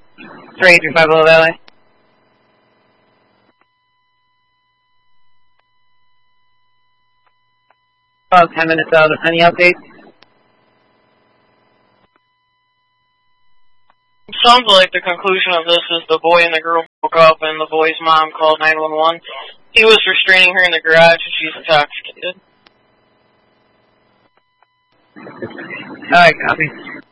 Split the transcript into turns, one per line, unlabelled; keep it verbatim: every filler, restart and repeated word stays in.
three three five Willow Valley. About ten minutes out. Any updates?
It sounds like the conclusion of this is the boy and the girl broke up and the boy's mom called nine one one. He was restraining her in the garage and she's intoxicated.
Alright, copy.